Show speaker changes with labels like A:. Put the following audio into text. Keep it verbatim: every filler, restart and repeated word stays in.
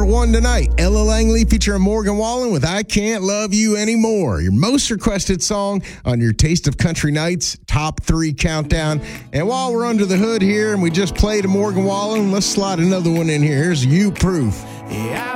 A: one tonight. Ella Langley featuring Morgan Wallen with I Can't Love You Anymore. Your most requested song on your Taste of Country Nights Top three Countdown. And while we're under the hood here and we just played a Morgan Wallen, let's slide another one in here. Here's You Proof.
B: Yeah,